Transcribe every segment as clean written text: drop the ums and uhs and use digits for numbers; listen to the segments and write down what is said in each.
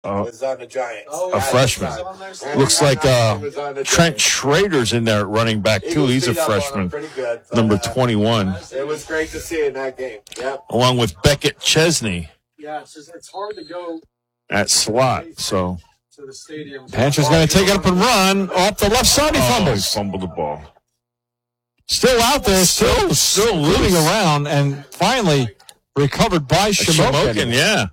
was on the Giants. A freshman. Looks like Trent Schrader's in there at running back, too. He's a freshman, number 21. It was great to see in that game. Yep. Along with Beckett Chesney. Yeah, it's hard to go at slot, so to the stadium. Pancher's going to take it up and run off the left side. He fumbles. Fumbled the ball. Still out there, still moving around, and finally recovered by Shamokin. Yeah.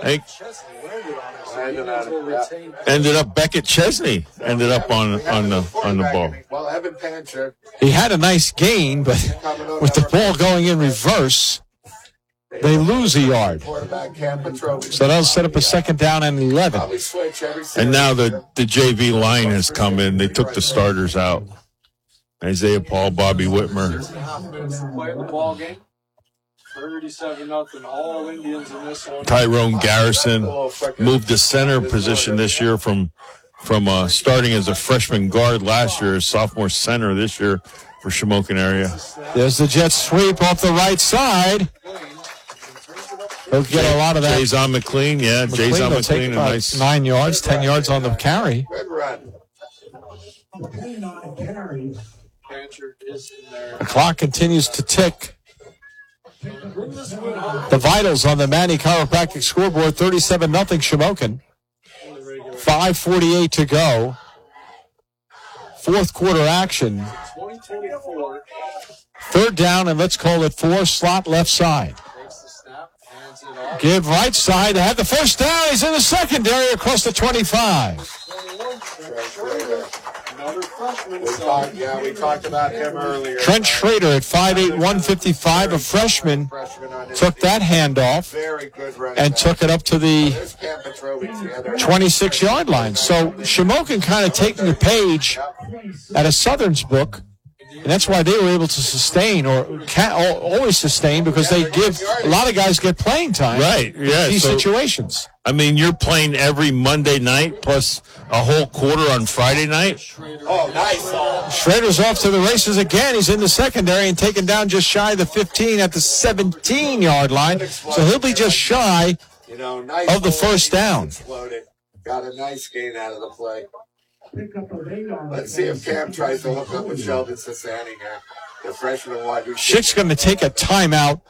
Ended up Beckett Chesney ended up on the ball. Well, Evan Pancher. He had a nice gain, but with the ball going in reverse, they lose a yard. So that'll set up a second down and 11. And now the JV line has come in. They took the starters out. Isaiah Paul, Bobby Whitmer. 37-0, all Indians in this one. Tyrone Garrison moved to center position this year from starting as a freshman guard last year, sophomore center this year for Shamokin area. There's the jet sweep off the right side. He'll get a lot of that. Jason McLean, yeah. Jason McLean, nice 9 yards, 10 yards on the carry. Good run. The clock continues to tick. The vitals on the Manny Chiropractic scoreboard, 37-0 Shamokin. 5:48 to go. Fourth quarter action. Third down, and let's call it 4, slot left side. Give right side to have the first down. He's in the secondary across the 25. We talked about him earlier. Trent Schrader at 5'8", 155, a freshman, took that handoff and took it up to the 26-yard line. So Shamokin kind of taking a page at a Southern's book, and that's why they were able to sustain or always sustain, because they give a lot of guys get playing time. Right, yeah. In these situations. I mean, you're playing every Monday night plus a whole quarter on Friday night. Oh, nice. Schrader's off to the races again. He's in the secondary and taken down just shy of the 15 at the 17-yard line. So he'll be just shy of the first down. Got a nice gain out of the play. Let's see if Cam tries to hook up with Sheldon Sassani here. The freshman wide receiver. Schick's going to take a timeout.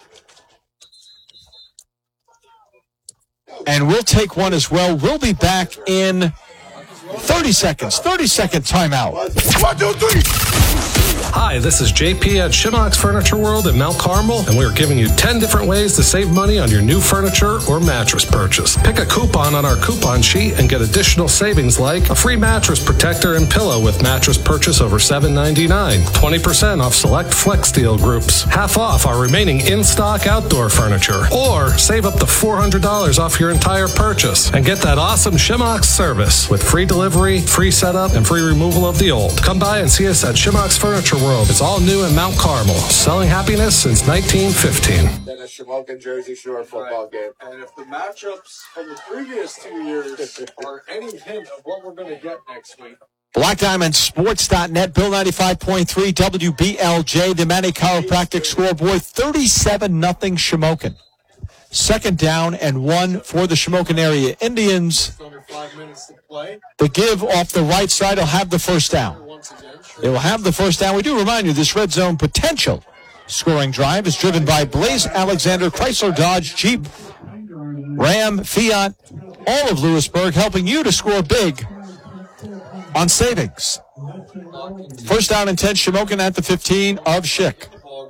And we'll take one as well. We'll be back in 30 seconds. 30-second timeout. 1, 2, 3. Hi, this is JP at Shimmock's Furniture World in Mount Carmel, and we're giving you 10 different ways to save money on your new furniture or mattress purchase. Pick a coupon on our coupon sheet and get additional savings like a free mattress protector and pillow with mattress purchase over $7.99, 20% off select FlexSteel groups, half off our remaining in-stock outdoor furniture, or save up to $400 off your entire purchase and get that awesome Shimmock's service with free delivery, free setup, and free removal of the old. Come by and see us at Shimmock's Furniture World. It's all new in Mount Carmel, selling happiness since 1915. Then a Shamokin Jersey Shore football game. And if the matchups from the previous 2 years are any hint of what we're going to get next week. BlackDiamondSports.net, Bill 95.3, WBLJ, the Manny Chiropractic scoreboard, 37-0 Shamokin. Second down and 1 for the Shamokin area Indians. Under 5 minutes to play. The give off the right side will have the first down. They will have the first down. We do remind you, this red zone potential scoring drive is driven by Blaze Alexander, Chrysler, Dodge, Jeep, Ram, Fiat, all of Lewisburg, helping you to score big on savings. First down and 10, Shamokin at the 15 of Schick.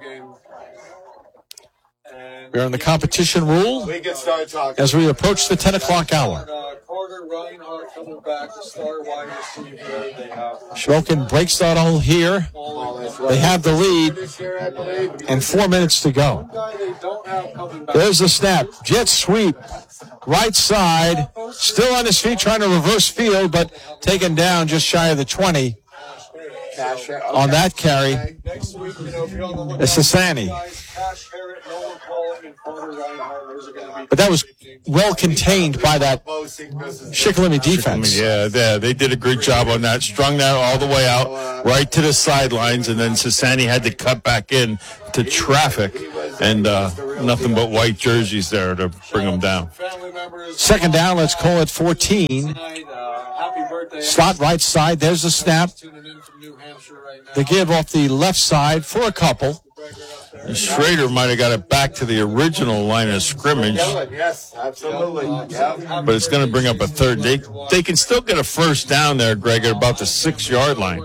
We're in the competition rule We can start talking. as we approach the 10 o'clock hour. Carter Reinhardt coming back to start wide receiver. They have Shamokin breaks that hole here. They have the lead and 4 minutes to go. they don't have coming back. There's the snap. Jet sweep. Right side. Still on his feet trying to reverse field, but taken down just shy of the 20 Cash, okay. on that carry. Next week, be on the lookout. It's Sassani. Cash Harrett, Nolan Pollock, and Carter Reinhardt. Those are going to be. But that was well contained by that Shikellamy defense. Yeah, they did a great job on that. Strung that all the way out, right to the sidelines, and then Sassani had to cut back in to traffic, and nothing but white jerseys there to bring them down. Second down, let's call it 14. Slot right side, there's the snap. They give off the left side for a couple. And Schrader might have got it back to the original line of scrimmage. Yes, absolutely. Yeah. But it's going to bring up a third. They can still get a first down there, Greg, at about the 6-yard line.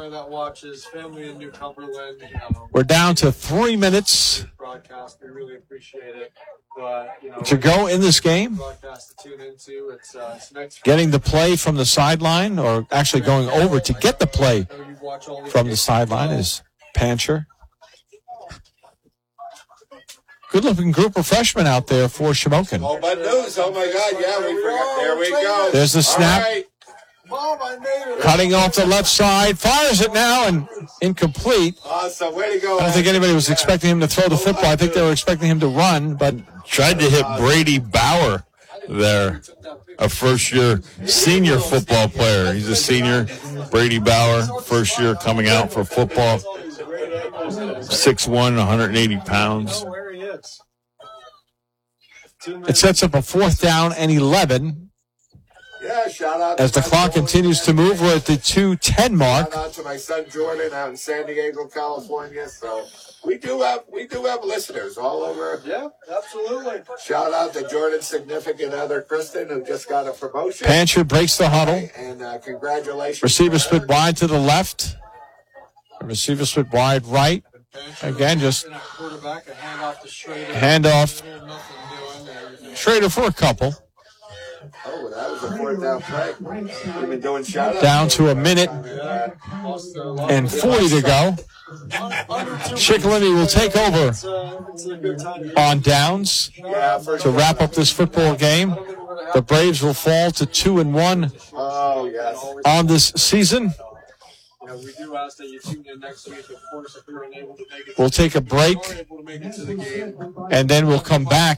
We're down to 3 minutes to go in this game. Getting the play from the sideline, or actually going over to get the play from the sideline, is Pancher. Good-looking group of freshmen out there for Shamokin. Oh, but news. Oh, my God. Yeah, we forgot. There we go. There's the snap. Right. Mom, I made it. Cutting off the left side. Fires it now and incomplete. Awesome. Way to go. I don't think anybody was expecting him to throw the football. I think they were expecting him to run, but Tried to hit Brady Bauer there, a first-year senior football player. He's a senior. Brady Bauer, first year coming out for football. 6'1", 180 pounds. it sets up a 4th down and 11. Yeah, shout out as the clock continues to move. We're at the 2:10 mark. Shout out to my son Jordan out in San Diego, California. So we do have listeners all over. Yeah, absolutely. Shout out to Jordan's significant other, Kristen, who just got a promotion. Pancher breaks the huddle. And congratulations. Receiver split wide to the left. Receiver split wide right. Again, just handoff. Schrader for a couple. Oh, that was a 4th down play. We've been doing shout-outs. Down to a minute and 40 to go. Shikellamy will take over on downs to wrap up this football game. The Braves will fall to 2-1 on this season. We'll take a break, and then we'll come back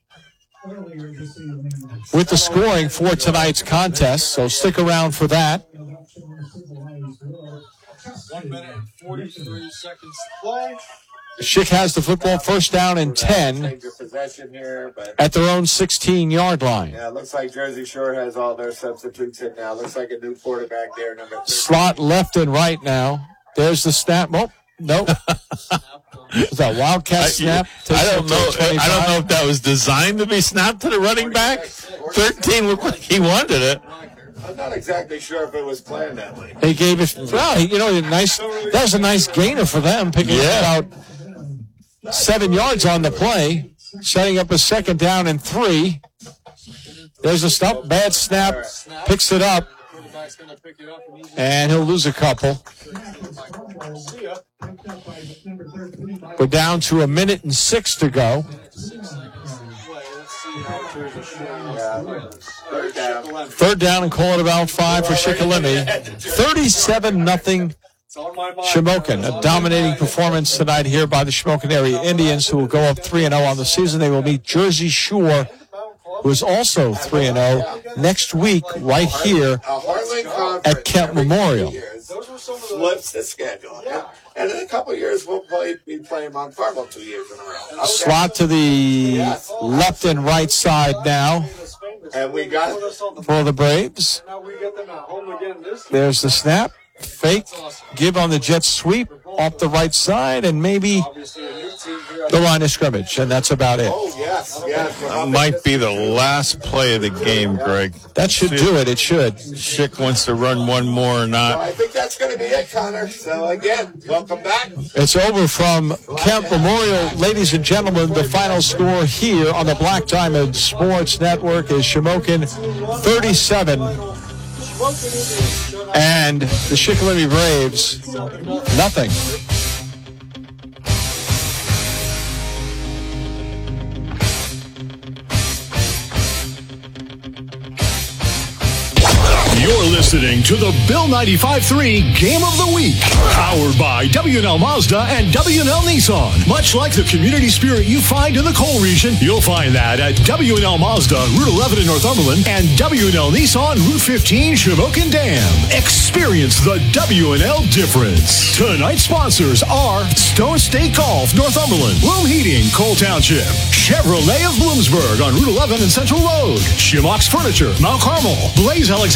with the scoring for tonight's contest, so stick around for that. 1 minute and 43 seconds to play. Schick has the football, 1st down and 10 at their own 16-yard line. Yeah, it looks like Jersey Shore has all their substitutes in now. Looks like a new quarterback there, number 3. Slot left and right now. There's the snap. Oh, nope. Is that Wildcat snap? I don't know if that was designed to be snapped to the running back. 13 looked like he wanted it. I'm not exactly sure if it was planned that way. He gave it. Well, that was a nice gainer for them, picking up about 7 yards on the play, setting up a 2nd down and 3. There's a stop. Bad snap. Picks it up. And he'll lose a couple. We're down to 1 minute and 6 to go. 3rd down and call it about 5 for Shikellamy. 37-0 Shamokin. A dominating performance tonight here by the Shamokin area Indians, who will go up 3-0 on the season. They will meet Jersey Shore, who is also 3-0 next week right here at Kent Memorial. Flips the schedule. Yeah. And in a couple of years, we'll be playing Mount Carmel 2 years in a row. Okay. Slot to the left and right side now. And we got for the Braves. There's the snap. Fake. Give on the jet sweep off the right side, and maybe the line of scrimmage, and that's about it. Oh, yes. That might be the last play of the game, Greg. That should do it. It should. Schick wants to run one more or not. Well, I think that's going to be it, Connor. So, again, welcome back. It's over from Camp Memorial. Ladies and gentlemen, the final score here on the Black Diamond Sports Network is Shamokin 37 and the Shikellamy Braves 0. You're listening to the Bill 95.3 Game of the Week, powered by W&L Mazda and W&L Nissan. Much like the community spirit you find in the coal region, you'll find that at W&L Mazda, Route 11 in Northumberland, and W&L Nissan, Route 15, Shamokin Dam. Experience the W&L difference. Tonight's sponsors are Stone State Golf, Northumberland, Bloom Heating, Cole Township, Chevrolet of Bloomsburg on Route 11 and Central Road, Shimox Furniture, Mount Carmel, Blaze Alexander